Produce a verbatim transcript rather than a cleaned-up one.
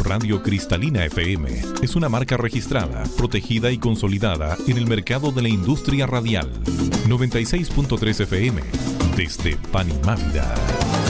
Radio Cristalina F M es una marca registrada, protegida y consolidada en el mercado de la industria radial. noventa y seis punto tres F M desde Panimávida.